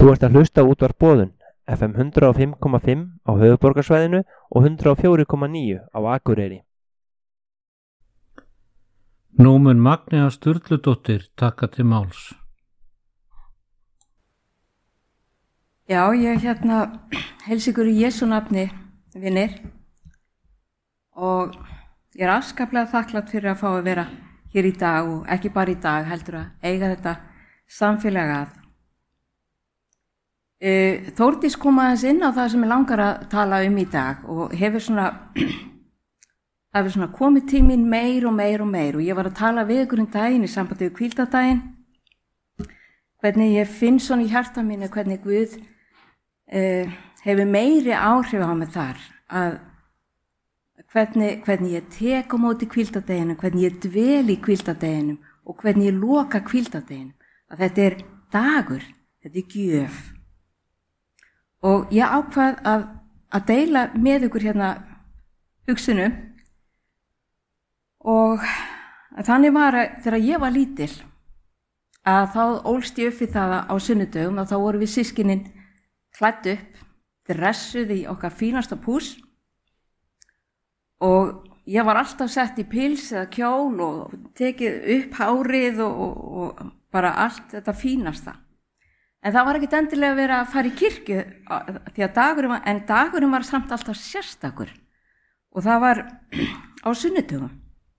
Þú ert að hlusta á útvarp Boðun, FM 105,5 á höfuðborgarsvæðinu og 104,9 á Akureyri. Nú mun Magnea Sturludóttir taka til máls. Já, ég heilsa ykkur í Jesú nafni, vinir, og ég er afskaplega þakklátt fyrir að fá að vera hér í dag og ekki bara í dag, heldur að eiga þetta samfélag að. Þórdís kom aðeins inn á það sem ég langar að tala í dag og hefur svona komið til mín meir og ég var að tala við ykkur daginn í sambandi við hvíldardaginn, hvernig ég finn svona í hjarta mínu hvernig Guð hefur meiri áhrif á mig þar, að hvernig ég tek á móti hvíldardeginum, hvernig ég dvel í hvíldardeginum og hvernig ég loka hvíldardeginum, að þetta er dagur, þetta er gjöf. Og ég ákvað að deila með ykkur hugsunum, og þannig var að þegar ég var lítil að þá ólst ég upp við það á sunnudögum og þá vorum við systkinin klædd upp, dressuð í okkar fínasta pús og ég var alltaf sett í pils eða kjól og tekið upp hárið og bara allt þetta fínasta. En það var ekkert endilega verið að fara í kirkju því að dagurinn var samt alltaf sérstakur og það var á sunnudögum.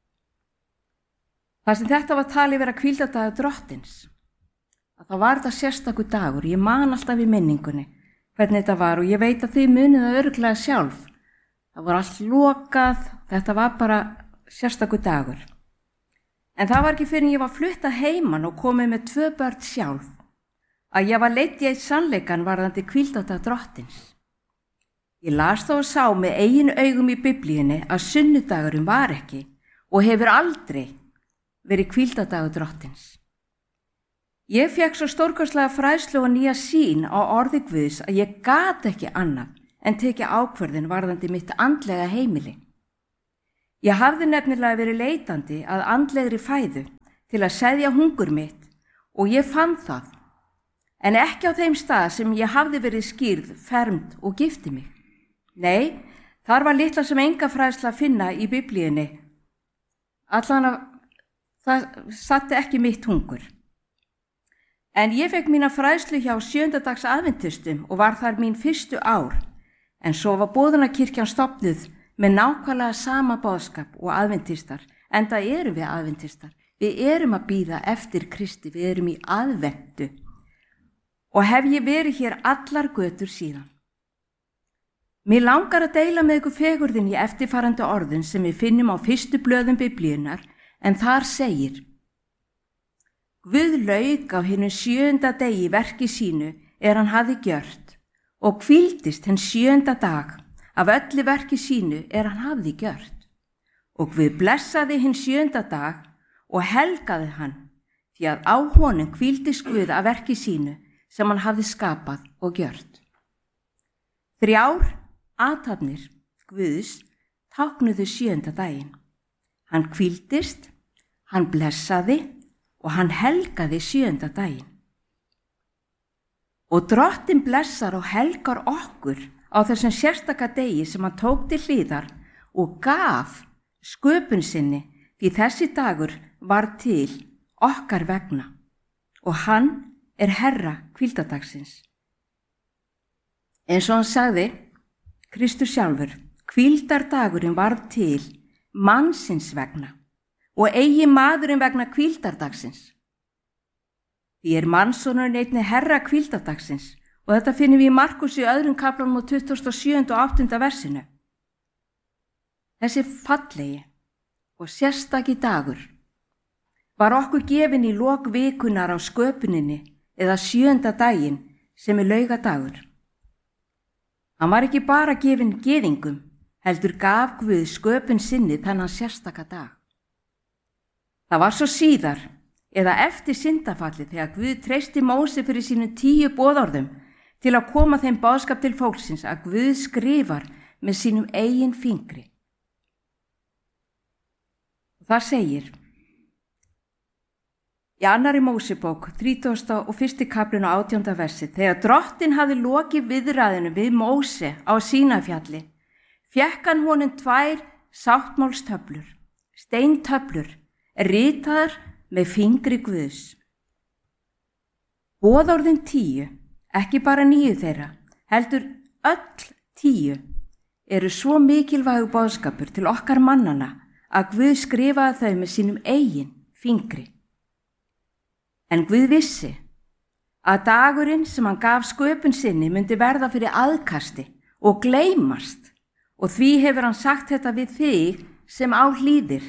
Þar sem þetta var talið vera hvíldardagur Drottins, að það var þetta sérstakur dagur. Ég man alltaf í minningunni hvernig þetta var og ég veit að þið munið það örugglega sjálf. Það var allt lokað, þetta var bara sérstakur dagur. En það var ekki fyrr en ég var flutt að heiman og komið með 2 börn sjálf, að ég var leidd í sannleikann varðandi hvíldardag Drottins. Ég las þá og sá með eigin augum í Biblíunni að sunnudagurinn var ekki og hefur aldrei verið hvíldardagur Drottins. Ég fékk svo stórkostlega fræðslu og nýja sýn á orði Guðs að ég gat ekki annað en tekið ákvörðun varðandi mitt andlega heimili. Ég hafði nefnilega verið leitandi að andlegri fæðu til að seðja hungur mitt og ég fann það, en ekki á þeim stað sem ég hafði verið skírð, fermd og gifti mig. Nei, þar var litla sem enga fræðsla að finna í Biblíunni. Allan að það satte ekki mitt hungur. En ég fekk mína fræðslu hjá 7. dags adventistum og var þar mín fyrstu ár, en svo var boðunarkirkjan stofnuð með nákvæmlega sama boðskap og adventistar, enda erum við adventistar. Við erum að bíða eftir Kristi, við erum í aðventu og hef ég verið hér allar götur síðan. Mér langar að deila með ykkur fegurðin í eftirfarandi orðin sem við finnum á fyrstu blöðum Biblíunnar, en þar segir: Guð lauk á hinum 7. degi verki sínu hann hafði gjört og hvíldist hinn 7. dag af öllu verki sínu hann hafði gjört. Og Guð blessaði hinn 7. dag og helgaði hann, því að á honum hvíldist Guð af verki sínu sem hann hafði skapað og gjört. 3 athafnir Guðs táknuðu 7. daginn. Hann hvíldist, hann blessaði og hann helgaði 7. daginn. Og Drottinn blessar og helgar okkur á þessum sérstaka degi sem hann tók til hliðar og gaf sköpun sinni, því þessi dagur var til okkar vegna og hann er herra hvíldardagsins. Eins og hann sagði, Kristur sjálfur, hvíldardagurinn var til mannsins vegna og eigi maðurinn vegna hvíldardagsins. Því mannssonurinn einnig herra hvíldardagsins og þetta finnum við í Markus í 2. kaflanum og 27. og 8. versinu. Þessi fallegi og sérstaki dagur var okkur gefinn í lok vikunar á sköpuninni eða 7. daginn sem laugadagur. Hann var ekki bara gefinn gyðingum, heldur gaf Guð sköpun sinni þennan sérstaka dag. Það var svo síðar, eða eftir syndafallið, þegar Guð treysti Móse fyrir sínum 10 boðorðum til að koma þeim boðskap til fólksins, að Guð skrifar með sínum eigin fingri. Það segir: Í annarri Mósebók, 31. kaflinn og 18. versi, þegar Drottinn hafði lokið viðræðinu við Móse á Sínafjalli, fékk hann honum 2 sáttmálstöflur, steintöflur, ritaðar með fingri Guðs. Boðorðin 10, ekki bara 9 þeirra, heldur öll 10, eru svo mikilvægur boðskapur til okkar mannana að Guð skrifaði þau með sínum eigin fingri. En Guð vissi að dagurinn sem hann gaf sköpun sinni myndi verða fyrir aðkasti og gleymast, og því hefur hann sagt þetta við þig sem á hlýðir.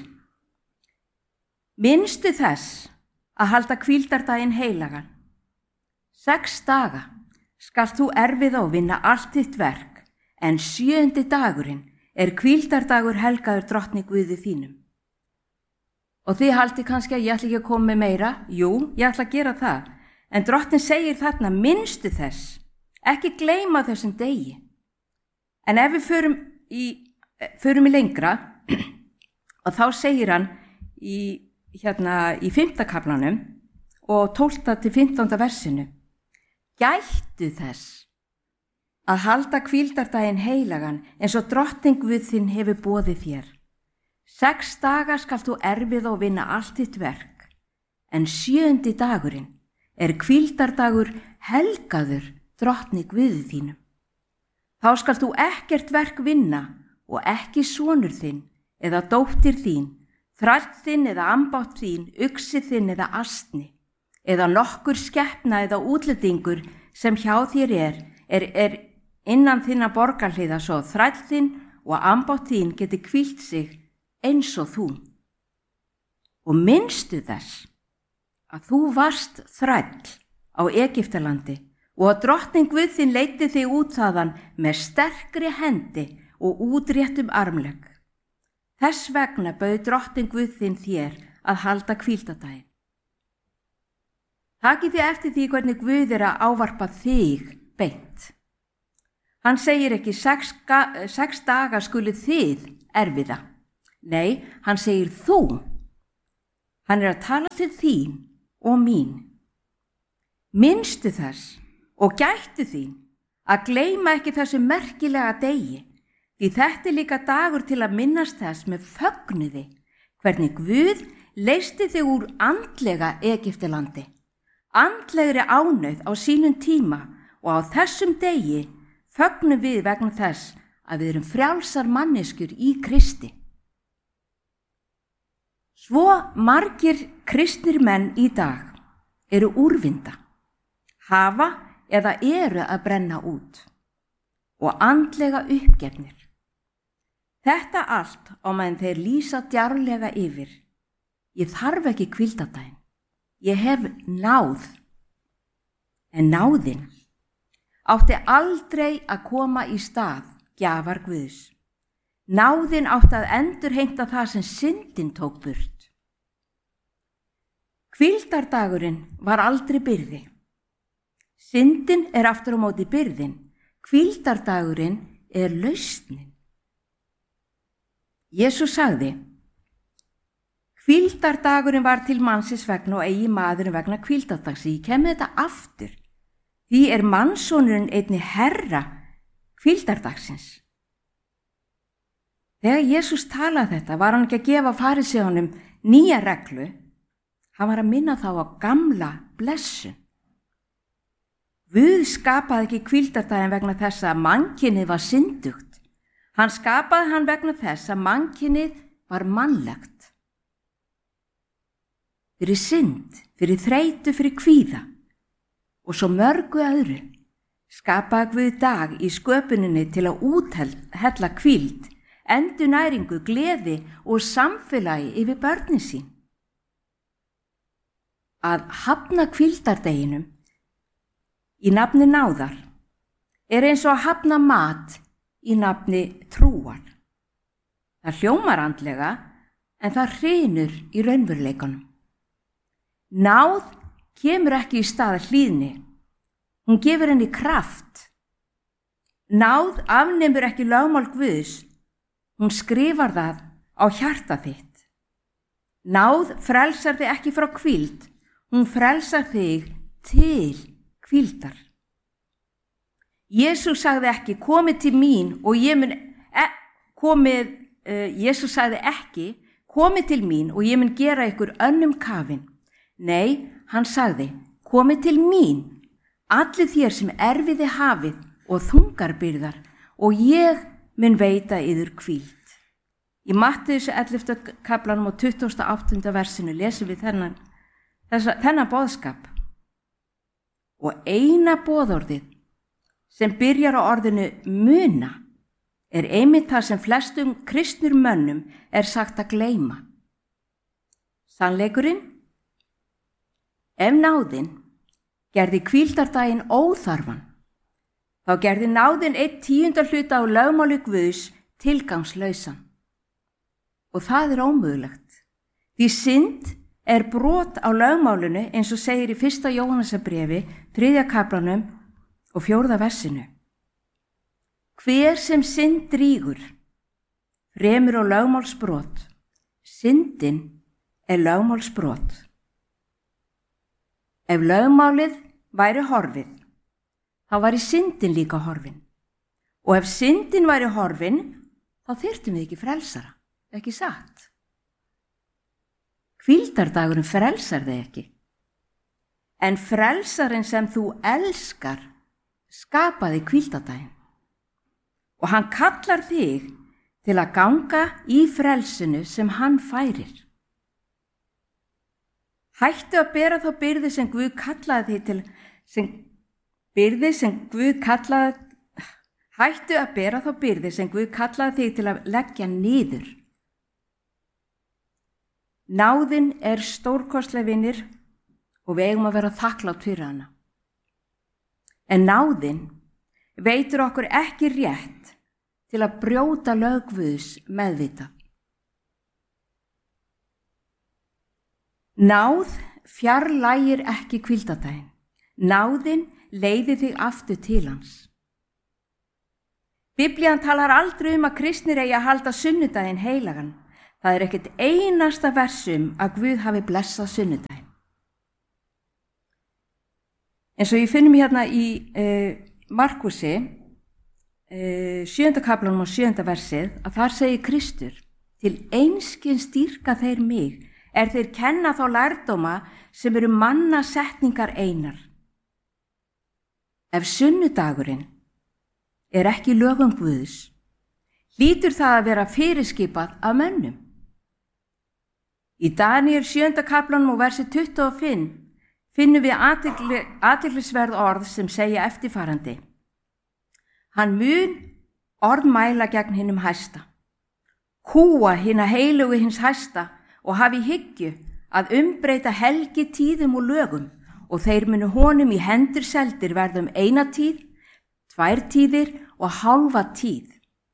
Minnstu þess að halda hvíldardaginn heilagan. 6 daga skalt þú erfiða og vinna allt þitt verk, en 7. dagurinn er hvíldardagur helgaður Drottni Guði þínum. Og þið haldið kannski að ég ætla ekki að koma með meira. Jú, ég ætla að gera það. En Drottinn segir þarna, minnstu þess, ekki gleyma þessum degi. En ef við förum í lengra, og þá segir hann í 5. kaflanum og 12. til 15. versinu, gættu þess að halda hvíldardaginn heilagan eins og Drottinn Guð þinn hefur boðið þér. 6 daga skalt þú erfiða og vinna allt þitt verk, en 7. dagurinn er hvíldardagur helgaður Drottni Guði þínum. Þá skalt þú ekkert verk vinna og ekki sonur þinn eða dóttir þín, þræll þinn eða ambátt þín, uxi þinn eða astni, eða nokkur skepna eða útlendingur sem hjá þér er innan þinna borgarhliða, svo þræll þinn og ambátt þín geti hvílt sig eins og þú. Og minnstu þess að þú varst þræll á Egyptalandi og að Drottinn Guð þinn leiddi þig út þaðan með sterkri hendi og útréttum armlegg. Þess vegna bauð Drottinn Guð þinn þér að halda hvíldardaginn. Takið þið eftir því hvernig Guð er að ávarpa þig beint. Hann segir ekki 6 daga skuluð þið erfiða. Nei, hann segir þú. Hann er að tala til þín og mín. Minnstu þess og gættu þín að gleyma ekki þessu merkilega degi, því þetta er líka dagur til að minnast þess með fögnuði hvernig Guð leysti þig úr andlega Egyptalandi, andlegri ánauð á sínum tíma, og á þessum degi fögnum við vegna þess að við erum frjálsar manneskjur í Kristi. Svo margir kristnir menn í dag eru úrvinda, hafa eða eru að brenna út og andlega uppgefnir. Þetta allt á meðan þeir lýsa djarflega yfir. Ég þarf ekki hvíldardaginn, ég hef náð. En náðin átti aldrei að koma í stað gjafar Guðs. Náðin átti að endurheimta það sem syndin tók burt. Hvíldardagurinn var aldrei byrði. Syndin er aftur á móti byrðin. Hvíldardagurinn er lausnin. Jesús sagði, hvíldardagurinn var til mannsins vegna og eigi maðurinn vegna hvíldardags. Ég kem með þetta aftur. Því er mannssonurinn einnig herra hvíldardagsins. Þegar Jesús talaði þetta var hann ekki að gefa fariseuunum nýja reglu. Hann var að minna þá á gamla blessun. Guð skapaði ekki hvíldardaginn vegna þess að mannkynið var syndugt. Hann skapaði hann vegna þess að mannkynið var mannlegt. Fyrir synd, fyrir þreytu, fyrir kvíða og svo mörgu öðru skapaði Guð dag í sköpuninni til að úthella hvíld, endurnæringu, gleði og samfélagi yfir börnin sín. Að hafna hvíldardeginum í nafni náðar er eins og að hafna mat í nafni trúar. Það hljómar andlega en það hrynur í raunveruleikanum. Náð kemur ekki í stað hlýðni, hún gefur henni kraft. Náð afnemur ekki lögmál Guðs, hún skrifar það á hjarta þitt. Náð frelsar þig ekki frá hvíld, Hún frelsar þig til hvíldar. Jesús sagði ekki, komið til mín og ég mun Jesús sagði ekki, komið til mín og ég mun gera ykkur önnum kafin. Nei, hann sagði, komið til mín, allir þér sem erfiði hafið og þungarbyrðar og ég mun veita yður hvíld. Í Mattheus 11. kaflanum og 28. versinu lesum við þennan boðskap. Og eina boðorðið sem byrjar á orðinu muna er einmitt það sem flestum kristnum mönnum er sagt að gleyma. Sannleikurinn? Ef náðin gerði hvíldardaginn óþarfan, þá gerði náðin 1/10 hluta á lögmáli Guðs tilgangslausan. Og það er ómögulegt. Því synd er brot á lögmálinu eins og segir í 1. Jóhannesarbréfi, 3. kaflanum og 4. versinu. Hver sem synd drýgur, fremur á lögmálsbrot. Syndin er lögmálsbrot. Ef lögmálið væri horfið, þá væri syndin líka horfin. Og ef syndin væri horfin, þá þyrftum við ekki frelsara, ekki satt. Hvíldardagurinn frelsar þig ekki. En frelsarinn sem þú elskar skapaði hvíldardaginn. Og hann kallar þig til að ganga í frelsinu sem hann færir. Hættu að bera þá byrði sem Guð kallaði þig til að leggja niður. Náðin er stórkostleg vinir og við eigum að vera þakklátt fyrir hana. En náðin veitir okkur ekki rétt til að brjóta lög Guðs meðvitað. Náð fjarlægir ekki hvíldardaginn. Náðin leiðir þig aftur til hans. Biblían talar aldrei að kristnir eigi að halda sunnudaginn heilagan. Það er ekkert einasta versum að Guð hafi blessað sunnudaginn. En svo ég finnum hérna í Markusi, 7. kaflanum og 7. versið, að þar segir Kristur, til einskis dýrka þeir mig, þeir kenna þá lærdóma sem eru manna setningar einar. Ef sunnudagurinn er ekki lögum Guðs, hlýtur það að vera fyrirskipað af mönnum. Í Daníel 7. kaflanum og versi 25 finnum við athyglisverð orð sem segja eftirfarandi. Hann mun orðmæla gegn hinum hæsta, kúa hina heilugu hins hæsta og hafi hyggju að umbreyta helgi tíðum og lögum og þeir munu honum í hendur seldir verðum 1 tíð, 2 tíðir og hálfa tíð.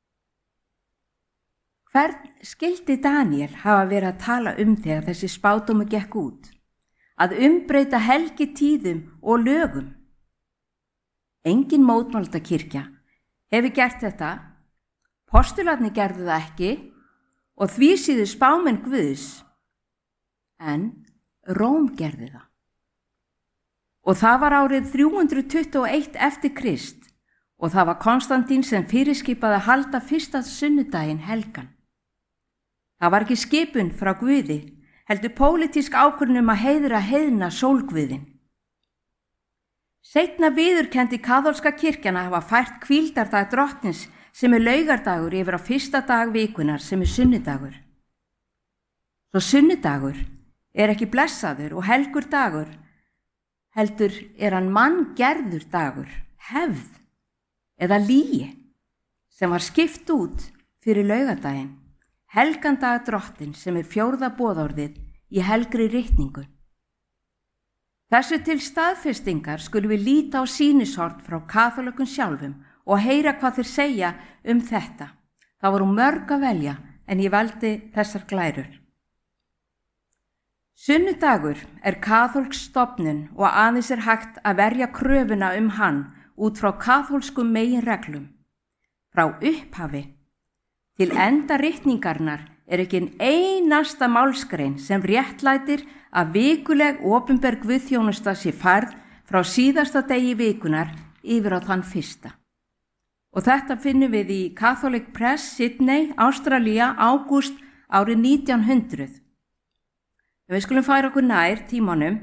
Hvern skildi Daníel hafa verið að tala þegar þessi spádómur gekk út? Að umbreyta helgi tíðum og lögum. Engin mótmæltakirkja hefur gert þetta, postularnir gerðu það ekki og því síður spámenn Guðs, en Róm gerði það. Og það var árið 321 eftir Krist og það var Konstantín sem fyrirskipaði að halda fyrsta sunnudaginn helgan. Það var ekki skipun frá Guði, heldur pólitísk ákvörðun að heiðra heiðna sólguðinn. Seinna viðurkenndi kaþólska kirkjan að hafa fært hvíldardag drottins sem laugardagur yfir á fyrsta dag vikunar sem sunnudagur. Svo sunnudagur er ekki blessaður og helgur dagur, heldur er hann manngerður dagur, hefð eða lygi sem var skipt út fyrir laugardaginn, helgandag drottin sem er 4. boðorðið í helgri ritningu. Þessu til staðfestingar skulum við líta á sýnishorn frá kaþólökum sjálfum og heyra hvað þeir segja þetta. Það voru mörg að velja en ég valdi þessar glærur. Sunnudagur er kaþólsk stofnun og aðeins er hægt að verja kröfuna hann út frá kaþólskum meginreglum. Frá upphafi til enda ritningarnar er ekki ein einasta málsgrein sem réttlætir að vikuleg opinber guðþjónusta sé færð frá síðasta degi vikunar yfir á þann fyrsta. Og þetta finnum við í Catholic Press, Sydney, Ástralía, ágúst árið 1900. Við skulum færa okkur nær tímanum.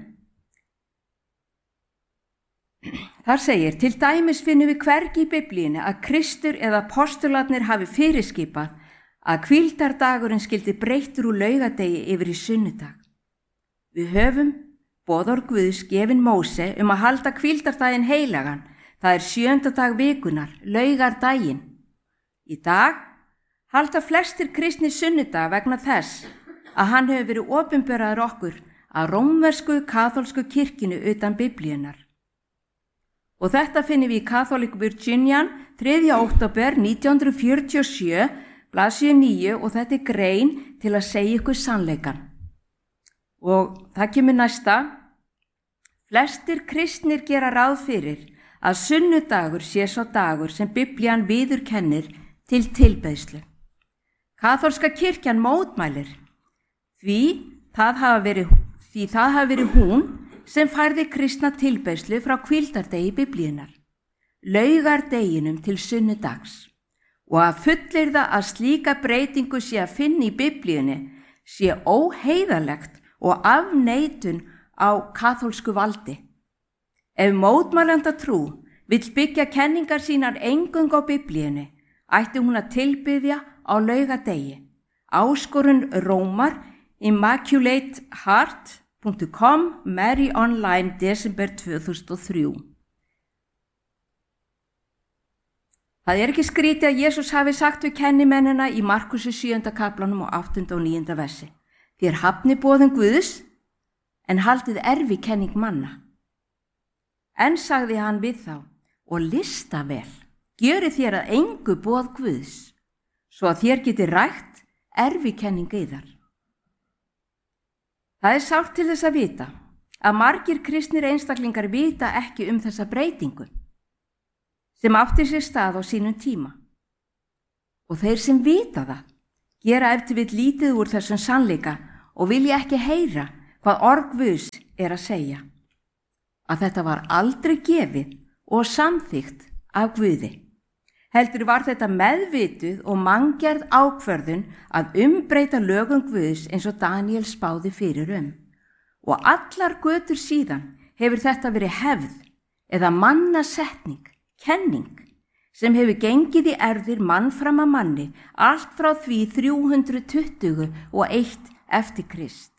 Þar segir, til dæmis finnum við hvergi í Biblíunni að Kristur eða postularnir hafi fyrirskipað að hvíldardagurinn skyldi breyttur úr laugadegi yfir í sunnudag. Við höfum boðorð Guðs gefin Móse að halda hvíldardaginn heilagan, það 7. dag vikunar, laugardaginn. Í dag halda flestir kristnir sunnudag vegna þess að hann hefur verið opinberaður okkur að rómversku kaþólsku kirkjunu utan Biblíunnar. Og þetta finnum við í Catholic Virginian 3. október 1947, blaðsíðu 9, og þetta er grein til að segja ykkur sannleikan. Og það kemur næsta. Flestir kristnir gera ráð fyrir að sunnudagur sé sá dagur sem Biblían viðurkennir til tilbeiðslu. Kaþólska kirkjan mótmælir því það hafi verið hún sem færði kristna tilbeiðslu frá hvíldardegi Biblíunnar, laugardeginum til sunnudags, og að fullyrða að slíka breytingu sé að finna í Biblíunni sé óheiðarlegt og afneitun á kaþólsku valdi. Ef mótmælanda trú vill byggja kenningar sínar eingöngu á Biblíunni, ætti hún að tilbiðja á laugadegi. Áskorun Rómar, immaculateheart.com, Mary Online, desember 2003. Það er ekki skrítið að Jesús hafi sagt við kennimennina í Markusi 7. kaplanum og 8. og 9. versi. Þér hafnið boðun Guðs, en haldið erfi kenning manna. En sagði hann við þá, og lista vel, gjörið þér að engu boð Guðs, svo að þér geti rækt erfi kenning yðar. Það er sárt til þess að vita að margir kristnir einstaklingar vita ekki þessa breytingu sem átti sér stað á sínum tíma. Og þeir sem vita það gera ef til vill lítið úr þessum sannleika og vilja ekki heyra hvað orð Guðs er að segja. Að þetta var aldrei gefið og samþykkt af Guði. Heldur var þetta meðvituð og manngerð ákvörðun að umbreyta lögum Guðs eins og Daniel spáði fyrir Og allar götur síðan hefur þetta verið hefð eða mannasetning, kenning, sem hefur gengið í erfðir mann fram að manni allt frá því 321 eftir Krist.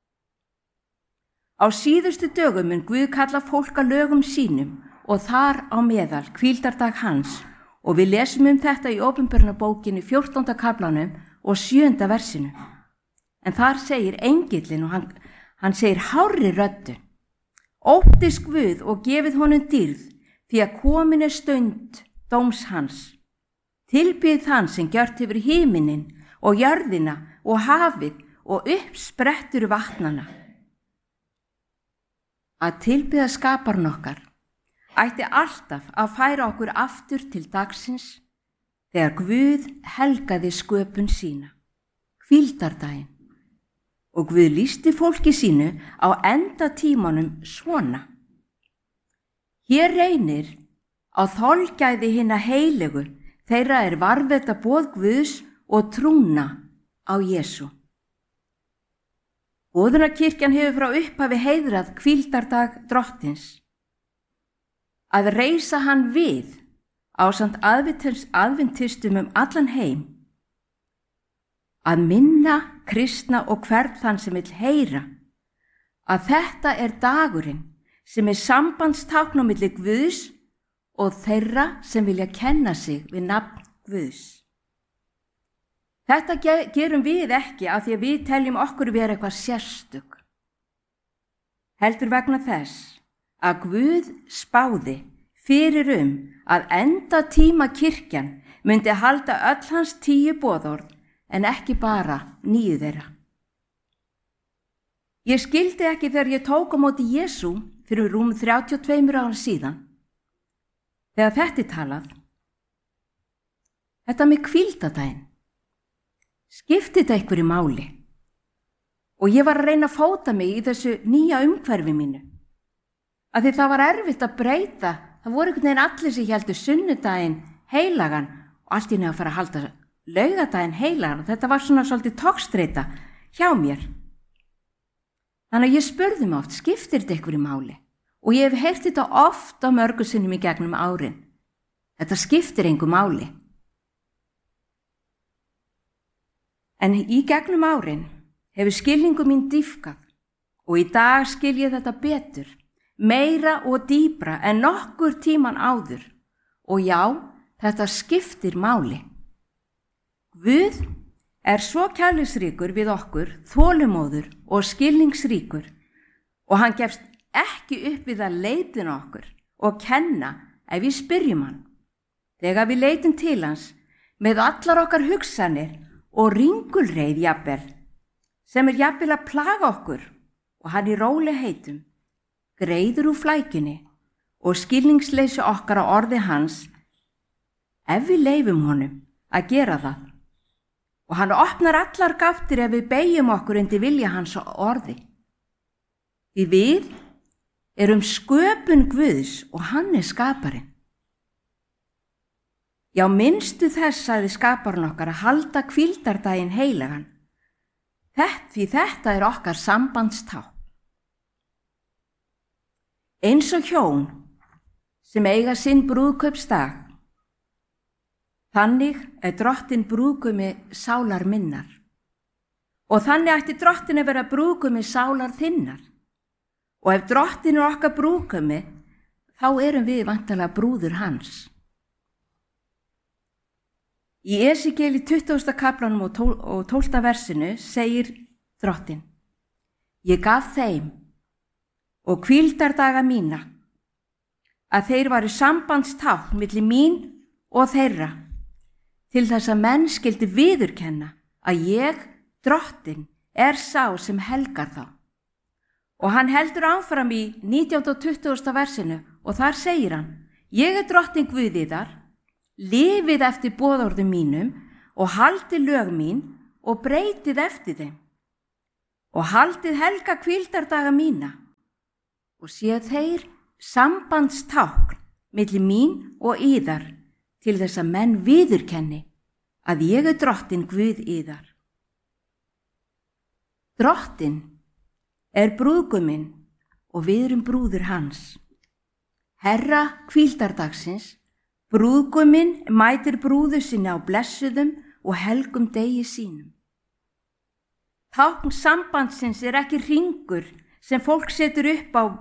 Á síðustu dögum mun Guð kalla fólk að lögum sínum og þar á meðal hvíldardag hans, og við lesum þetta í Opinberunarbókinni 14. kaplanum og 7. versinu. En þar segir engillinn og hann segir hárri röddu: Óttist Guð og gefið honum dýrð, því að komin stund dóms hans. Tilbið þann sem gjört hefur himinin og jörðina og hafið og uppsprettur vatnana. Að tilbiða skaparinn okkar ætti alltaf að færa okkur aftur til dagsins þegar Guð helgaði sköpun sína, hvíldardaginn, og Guð lýsti fólki sínu á enda tímanum svona: Hér reynir á þolgæði hinna heilegu, þeirra er varðveita boð Guðs og trúna á Jesú. Boðunarkirkjan hefur frá upphafi heiðrað hvíldardag drottins. Að reisa hann við ásamt aðventistum allan heim. Að minna kristna og hvern þann sem vill heyra að þetta er dagurinn sem er sambandstákn á milli Guðs og þeirra sem vilja kenna sig við nafn Guðs. Þetta gerum við ekki af því að við teljum okkur vera eitthvað sérstök. Heldur vegna þess að Guð spáði fyrir að enda tíma kirkjan myndi halda öll hans 10 boðorð en ekki bara 9 þeirra. Ég skildi ekki þegar ég tók á móti Jesú fyrir rúm 32 ára síðan. Þegar þetta er talað, þetta með hvíldardaginn, Skipti þetta einhverju máli? Og ég var að reyna að fóta mig í þessu nýja umhverfi mínu. Af því það var erfitt að breyta. Það voru einhvern veginn allir sem héldu sunnudaginn heilagan og allt í einu að fara að halda laugardaginn heilagan. Og þetta var svona svolítið togstreita hjá mér. Þannig að ég spurði mig oft, skiptir þetta einhverju máli? Og ég hef heyrt þetta oft á mörgu sinnum í gegnum árin. Þetta skiptir engu máli. En í gegnum árin hefur skilningu mín dýpkað og í dag skil ég þetta betur, meira og dýpra en nokkur tíman áður. Og já, þetta skiptir máli. Guð er svo kærleiksríkur við okkur, þolinmóður og skilningsríkur og hann gefst ekki upp við að leiðina okkur og kenna ef við spyrjum hann. Þegar við leitum til hans með allar okkar hugsanir og ringulreið jafnvel, sem jafnvel að plaga okkur og hann í rólegheitum, greiður úr flækjunni og skilningsleysi okkar á orði hans, ef við leifum honum að gera það. Og hann opnar allar gáttir ef við beygjum okkur undir vilja hans orði. Því við erum sköpun Guðs og hann er skaparinn. Já, minnstu þess sagði skaparinn okkar að halda hvíldardaginn heilagan. Því þetta er okkar sambandstákn. Eins og hjón sem eiga sinn brúðkaupsdag, þannig er Drottinn brúðgumi sálar minnar. Og þannig ætti Drottinn að vera brúðgumi sálar þinnar. Og ef Drottinn er okkar brúðgumi, þá erum við væntanlega brúður hans. Í Esekiel 20. kaflanum og 12. versinu segir Drottinn: Ég gaf þeim og hvíldardaga mína að þeir varu sambandstákn milli mín og þeirra, til þess að menn skyldi viðurkenna að ég, Drottinn, er sá sem helgar þá. Og hann heldur áfram í 19. og 20. versinu og þar segir hann: Ég er Drottinn Guð yðar, lifið eftir boðorðum mínum og haldið lög mín og breytið eftir þeim. Og haldið helga hvíldardaga mína og séu þeir sambandstákn milli mín og yðar, til þess að menn viðurkenni að ég er Drottinn Guð yðar. Drottinn er brúðguminn og við erum brúður hans. Herra hvíldardagsins, brúðguminn mætir brúðu sinni á blessuðum og helgum degi sínum. Tákn sambandsins er ekki hringur sem fólk setur upp á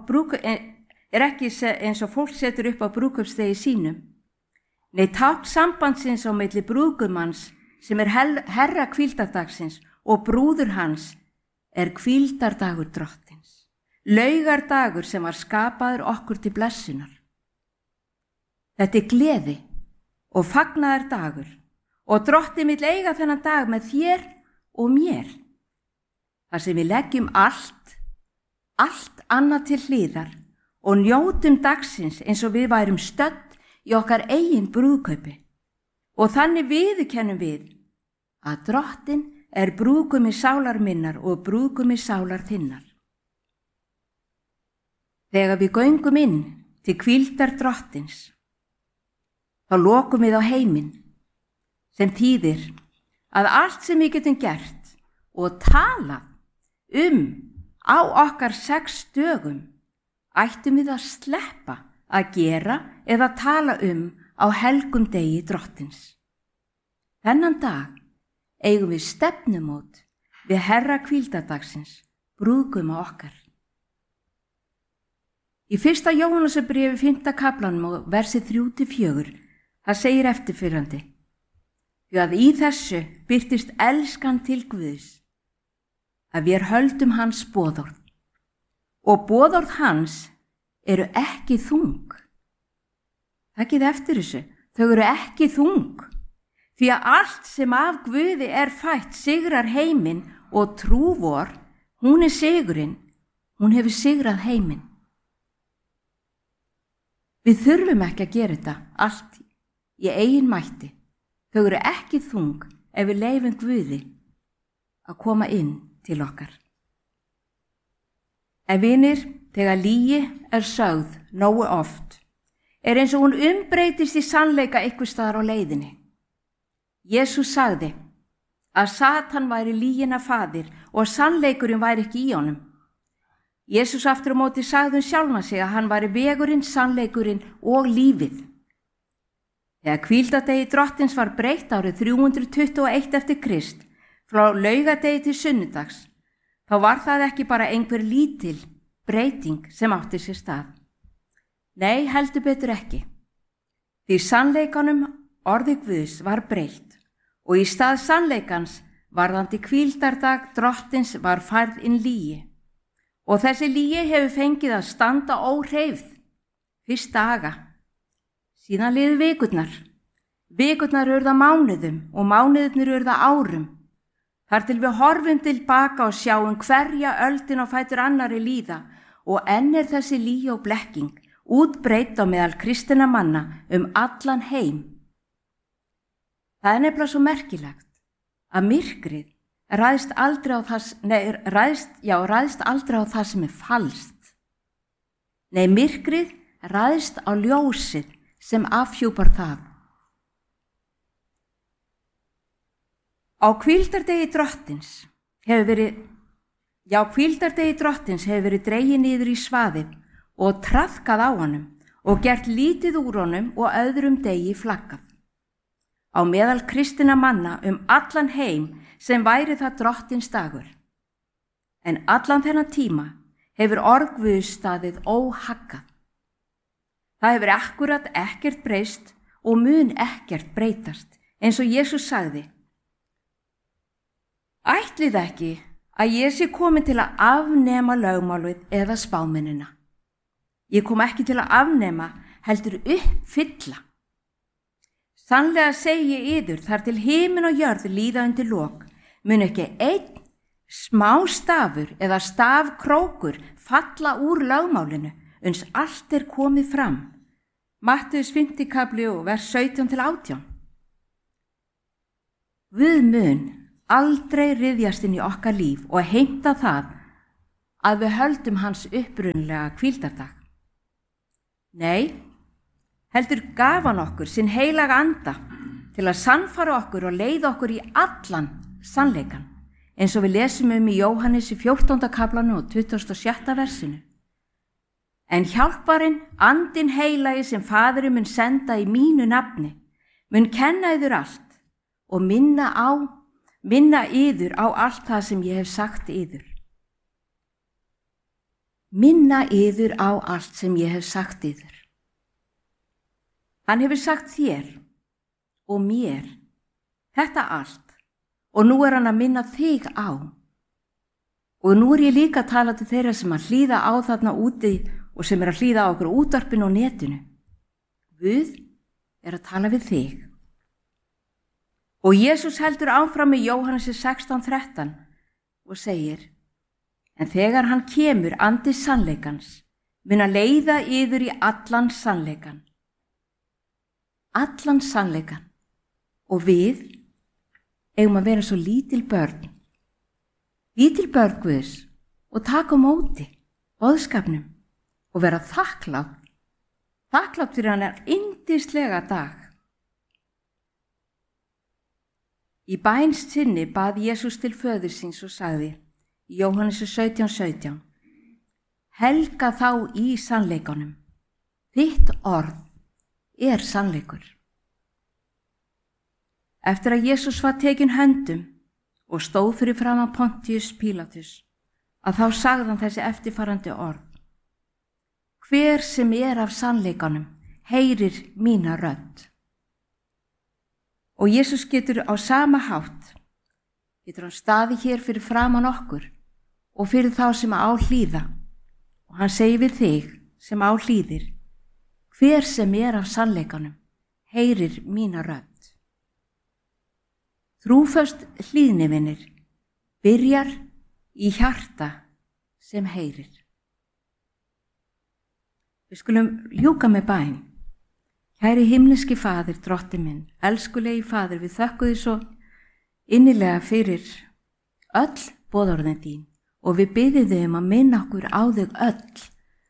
brúðkaupsdegi sínum. Nei, tákn sambandsins á milli brúðgumanns sem er herra hvíldardagsins og brúður hans er hvíldardagur Drottins, laugardagur sem var skapaður okkur til blessunar. Þetta er gleði og fagnaðar dagur og Drottinn vill eiga þennan dag með þér og mér, þar sem við leggjum allt annað til hliðar og njótum dagsins eins og við værum stödd í okkar eigin brúðkaupi. Og þannig viðurkennum við að Drottinn er brúðgumi sálar minnar og brúðgumi sálar þinnar. Þegar við göngum inn til hvíldar Drottins, þá lokum við á heiminn, sem þýðir að allt sem við getum gert og talað á okkar 6 dögum ættum við að sleppa að gera eða tala á helgum degi Drottins. Þennan dag eigum við stefnumót við herra hvíldardagsins, brúðguma okkar. Í 1. Jóhannesarbréfi 5. kaflanum og versi 3-4, það segir eftirfarandi: Því að í þessu birtist elskan til Guðs, að við höldum hans boðorð, og boðorð hans eru ekki þung. Takkið eftir þessu, þau eru ekki þung, því að allt sem af Guði er fætt sigrar heiminn og trú vor, hún er sigurinn, hún hefur sigrað heiminn. Við þurfum ekki að gera þetta allt í eigin mætti. Þau eru ekki þung ef við leifum Guði að koma inn til okkar. En vinir, þegar lygi sögð nógu oft, eins og hún umbreytist í sannleika einhvers staðar á leiðinni. Jesús sagði að Satan væri lygina faðir og sannleikurinn væri ekki í honum. Jesús aftur á móti sagði sjálfan sig að hann væri vegurinn, sannleikurinn og lífið. Þegar hvíldardegi drottins var breytt árið 321 eftir Krist, frá laugadegi til sunnudags, þá var það ekki bara einhver lítil breyting sem átti sér stað. Nei, heldur betur ekki. Því sannleikanum orði Guðs var breytt og í stað sannleikans varðandi hvíldardag drottins var færð inn lygi. Og þessi lygi hefur fengið að standa óhreyfð fyrst daga. Síðan liðu vikurnar. Vikurnar urða mánuðum og mánuðirnir urða árum. Þar til við horfum tilbaka og sjáum hverja öldin á fætur annari líða og enn þessi lygi og blekking útbreidd á meðal kristinna manna allan heim. Það nefnilega svo merkilegt að myrkrið ræðst aldrei á það sem falskt. Nei, myrkrið ræðst á ljósið sem afhjúpar það. Á hvíldardegi drottins hefur verið dregið niður í svaðið og traðkað á honum og gert lítið úr honum og öðrum degi flaggað. Á meðal kristinna manna allan heim sem væri það drottins dagur. En allan þennan tíma hefur orð Guðs staðið óhaggað. Það hefur akkúrat ekkert breyst og mun ekkert breytast, eins og Jesús sagði. Ætlið ekki að ég sé komin til að afnema lögmálið eða spámennina. Ég kom ekki til að afnema, heldur uppfylla. Sannlega segi ég yður, þar til himinn og jörð líða undir lok, mun ekki einn smástafur eða stafkrókur falla úr lögmálinu, uns allt komið fram. Mattheus 5. kafli og vers 17-18. Guð mun aldrei ryðjast inn í okkar líf og heimta það að við höldum hans upprunlega hvíldardag. Nei, heldur gaf hann okkur sinn heilaga anda til að sannfara okkur og leiða okkur í allan sannleikan, eins og við lesum í Jóhannesi 14. kaflanu og 26. versinu. En hjálparinn, andinn heilagi sem Faðirinn mun senda í mínu nafni, mun kenna yður allt og minna yður á allt það sem ég hef sagt yður. Minna yður á allt sem ég hef sagt yður. Hann hefur sagt þér og mér þetta allt og nú hann að minna þig á. Og nú ég líka að tala til þeirra sem að hlýða á þarna úti og sem að hlýða á okkur útvarpinu og netinu. Guð að tala við þig. Og Jesús heldur áfram í Jóhannesi 16:13 og segir: En þegar hann kemur andi sannleikans, mun að leiða yður í allan sannleikan. Allan sannleikan. Og við eigum að vera svo lítil börn Guðs og taka á móti boðskapnum og vera þakklátt fyrir hann yndislega dag. Í bæn sinni bað Jesús til föður síns og sagði í Jóhannesi 17:17: Helga þá í sannleikanum, þitt orð sannleikur. Eftir að Jesús var tekinn höndum og stóð fyrir framan Pontius Pílatus, að þá sagði hann þessi eftirfarandi orð: Hver sem af sannleikanum heyrir mína rödd. Og Jesús getur á sama hátt, hann staði hér fyrir framan okkur og fyrir þá sem á hlýða, og hann segir við þig sem á hlýðir: Hver sem af sannleikanum heyrir mína rödd. Trúföst hlýðni, vinir, byrjar í hjarta sem heyrir. Við skulum ljúka með bæn. Kæri himneski Faðir, drottinn minn, elskulegi Faðir, við þökkum þér svo innilega fyrir öll boðorðin þín og við biðjum þig að minna okkur á þig öll.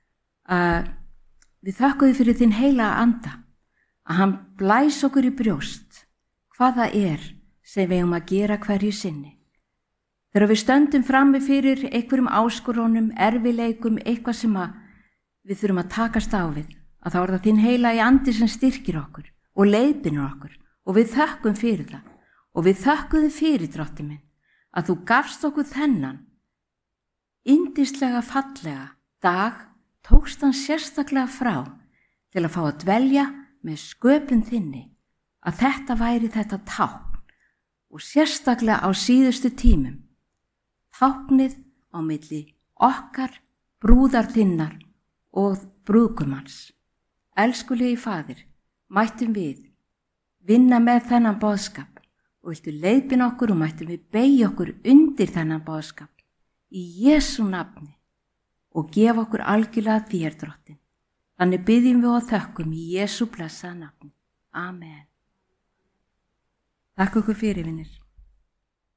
Við þökkum þig fyrir þinn heilaga anda, að hann blæs okkur í brjóst hvað það sem við eigum að gera hverju sinni. Þegar við stöndum frammi fyrir einhverjum áskorónum, erfileikum, eitthvað sem við þurfum að takast á við, að þá það þinn heilagi andi sem styrkir okkur og leiðbinur okkur og við þökkum fyrir það. Og við þökkum þig fyrir, Drottinn minn, að þú gafst okkur þennan yndislega fallega dag, tókst hann sérstaklega frá til að fá að dvelja með sköpun þinni, að þetta væri þetta tákn og sérstaklega á síðustu tímum, táknið á milli okkar, brúðar þinnar og brúðgumans. Elskulegi Faðir, mættum við vinna með þennan boðskap og viltu leiðbina okkur og mættum við beygja okkur undir þennan boðskap í Jesú nafni og gefa okkur algjörlega þér, Drottinn. Þannig biðjum við og þökkum í Jesú blessaða nafni. Amen. Takk okkur fyrir, vinir.